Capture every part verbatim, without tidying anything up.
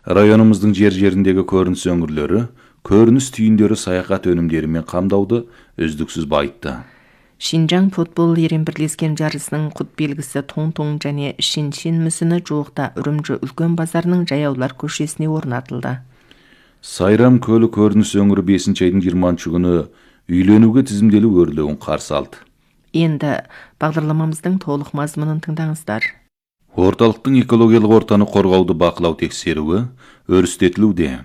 Районымыздың жер-жеріндегі көрініс өңірлері, көрініс түйіндері саяхат өнімдерімен қамдауды үздіксіз байытты. Шинжаң футбол ерен бірлескен жарысының құт белгісі тоң-тоң және шин-шин мүсіні жуықта Үрімжі үлкен базарының Жаяулар көшесіне орнатылды. Сайрам көлі көрініс өңірі бесінші айдың жиырмасыншы күні үйленуге тізімделу өрлеуін қарсы алды. Енді бағдарламамыздың толық мазмұнын тыңдаңыздар. Орталықтың экологиялық ортаны қорғауды бақылау тексеруі өрістетілуде.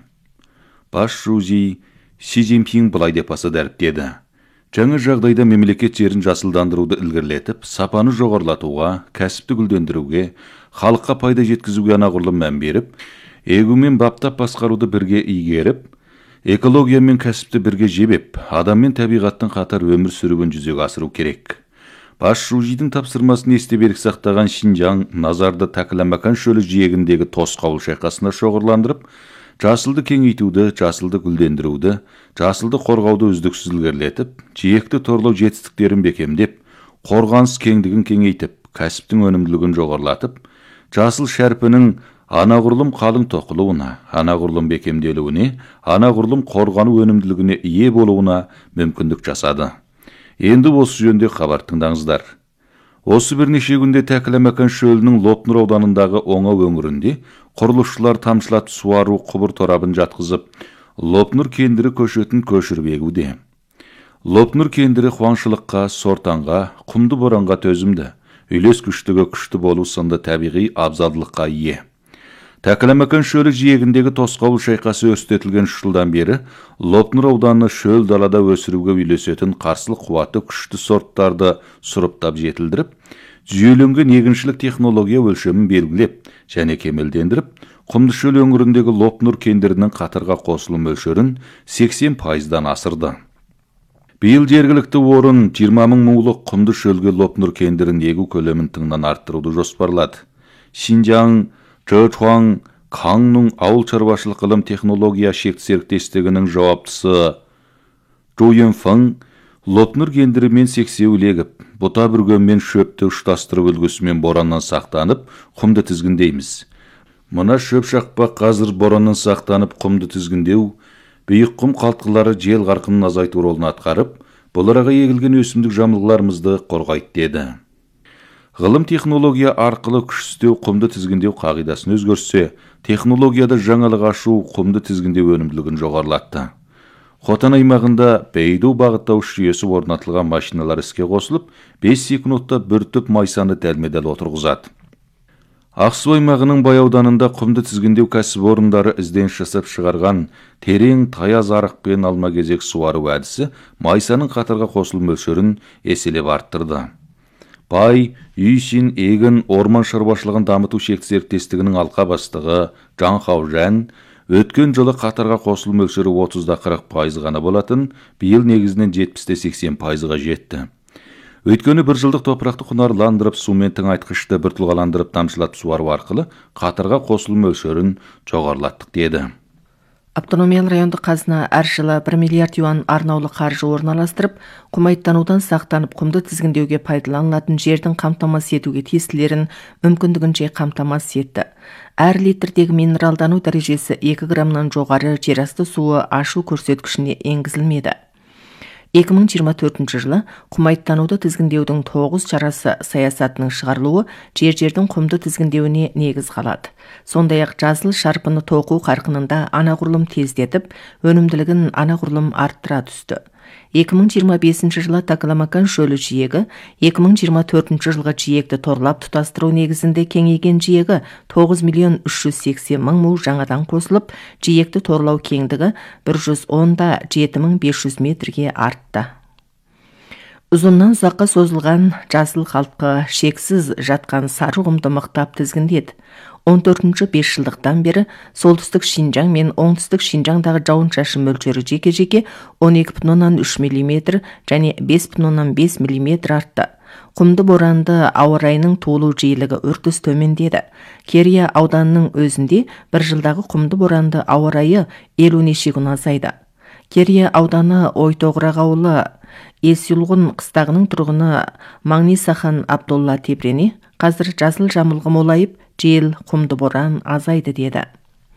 Бас Жузи Си Цзиньпин былай деп баса дәріптеді. Жаңа жағдайда мемлекет жерін жасылдандыруды ілгерілетіп, сапаны жоғарылатуға, кәсіпті гүлдендіруге, халыққа пайда жеткізуге анағұрлым мән беріп, егу мен баптап басқаруды бірге игеріп, экология мен кәсіпті бірге жебеп, адам мен табиғаттың қатар өмір сүруін жүзеге асыру керек. Бас Жужидің тапсырмасын есте берік сақтаған Шинжаң назарды Такаламакан шөлі жиегіндегі тосқауыл шайқасына шоғырландырып, жасылды кеңейтуді, жасылды гүлдендіруді, жасылды қорғауды үздіксіз ілгерілетіп, жиекті торлау жетістіктерін бекемдеп, қорғаныс кеңдігін кеңейтіп, кәсіптің өнімділігін жоғарылатып, жасыл шәрпінің анағұрлым қалың тоқылуына, анағұрлым бекемделуіне, анағұрлым қорғану өнімділігіне ие болуына мүмкіндік жасады. Енді осы жөнде хабар тыңдаңыздар. Осы бірнеше күнде Такаламакан шөлінің Лопнур ауданындағы Оңа өңірінде құрылысшылар тамшылатып суару құбыр торабын жатқызып, Лопнур кендірі көшетін көшіріп егуде. Лопнур кендірі қуаңшылыққа, сортаңға, құмды боранға төзімді, үйлес күштігі күшті болу сынды табиғи абзалдылыққа ие. Такаламакан шөлі жиегіндегі тосқауыл шайқасы өрістетілген үш жылдан бері Лопнур ауданы шөл далада өсіруге үйлесетін қарсылық қуаты күшті сорттарды сұрыптап жетілдіріп, жүйеленген егіншілік технология өлшемін белгілеп және кемелдендіріп, құмды шөл өңіріндегі Лопнур кендірінің қатарға қосылу мөлшерін сексен пайыздан асырды. Биыл жергілікті орын жиырма мың мулық құмды шөлге Лопнур кендірін егу көлемін тыңнан арттыруды жоспарлады. Шинжаң Чжэчуан Каңның ауыл шаруашылық ғылым технология шекті серіктестігінің жауаптысы Зу Юнфeng Лопнур кендірімен сексеуіл егіп, бұта бүргенмен шөпті ұштастырып үлгісімен бораннан сақтанып, құмды тізгіндейміз. Мына шөп шақпақ қазір бораннан сақтанып құмды тізгіндеу, биік құм қалтқылары жел қарқынын азайту ролын атқарып, бұларға егілген өсімдік жамылғыларымызды қорғайды деді. Ғылым технология арқылы күшістеу құмды тізгіндеу қағидасын өзгерсе, технологияда жаңалық ашу құмды тізгіндеу өнімділігін жоғарылатты. Хотан аймағында бейду бағыттауыш жүйесі орнатылған машиналар іске қосылып, бес секундта бір түп майсаны дәлме-дәл отырғызады. Ақсу аймағының Бай ауданында құмды тізгіндеу кәсіпорындары ізденіс жасап шығарған терең таяз арықпен алма-кезек суару әдісі майсаның қатарға қосылу мөлшерін еселеп арттырды. Бай, Үйсин, егін, орман шаруашылығын дамыту шекті серіктестігінің алқа бастығы Жан Хаужан өткен жылы қатарға қосылу мөлшері отызда қырық пайыз ғана болатын, биыл негізінен жетпісте сексен пайызға жетті. Өйткені бір жылдық топырақты құнарландырып, сумен тыңайтқышты бір тұлғаландырып тамшылатып суару арқылы қатарға қосылу мөлшерін жоғарылаттық деді. Автономиялы райондық қазына әр жылы бір миллиард юан арнаулы қаржы орналастырып, құмайттанудан сақтанып құмды тізгіндеуге пайдаланылатын жердің қамтамасыз етуге тиістілерін мүмкіндігінше қамтамасыз етті. Әр литрдегі минералдану дәрежесі екі граммнан жоғары жерасты суы ашу көрсеткішіне енгізілмеді. екі мың жиырма төртінші жылы құмайттануды тізгіндеудің тоғыз шарасы саясатының шығарылуы жер-жердің құмды тізгіндеуіне негіз қалады. Сондай-ақ жасыл шарпыны тоқу қарқынында анағұрлым тездетіп, өнімділігін анағұрлым арттыра түсті. екі мың жиырма бесінші жылы Такаламакан шөлі жиегі, екі мың жиырма төртінші жылғы жиекті торлап тұтастыру негізінде кеңейген жиегі тоғыз миллион үш жүз сексен мың му жаңадан қосылып, жиекті торлау кеңдігі бір жүз онда жеті мың бес жүз метрге артты. Ұзыннан ұзаққа созылған жасыл қалтқы шексіз жатқан сары құмды мықтап тізгіндеді. он төртінші бес жылдықтан бері солтүстік Шинжаң мен оңтүстік Шинжаңдағы жауын-шашын мөлшері жеке-жеке он екі бүтін оннан үш миллиметр және бес бүтін оннан бес миллиметр артты. Құмды боранды ауа райының туылу жиілігі үрдіс төмендеді. Керия ауданының өзінде бір жылдағы құмды боранды ауа райы елу неше күн азайды. Керия ауданы Ойтоғырақ ауылы Есюлғын қыстағының тұрғыны Маңнисахан Абдолла Тебрени қазір жасыл жамылғы молайып, жел, құмды боран азайды деді.